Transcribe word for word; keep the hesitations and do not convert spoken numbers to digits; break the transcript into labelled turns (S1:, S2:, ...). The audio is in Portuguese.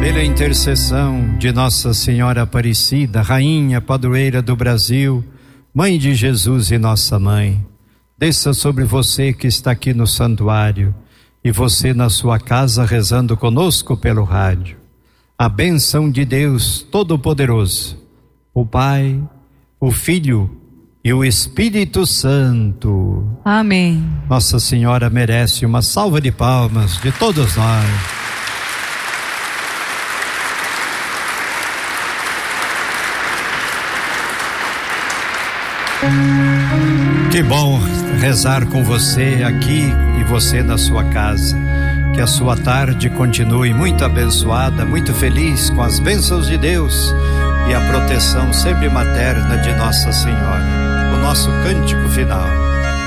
S1: Pela intercessão de Nossa Senhora Aparecida, Rainha Padroeira do Brasil, Mãe de Jesus e Nossa Mãe, desça sobre você que está aqui no santuário e você na sua casa rezando conosco pelo rádio. A bênção de Deus Todo-Poderoso, o Pai, o Filho e o Espírito Santo.
S2: Amém.
S1: Nossa Senhora merece uma salva de palmas de todos nós. Que bom rezar com você aqui e você na sua casa. Que a sua tarde continue muito abençoada, muito feliz com as bênçãos de Deus e a proteção sempre materna de Nossa Senhora. O nosso cântico final.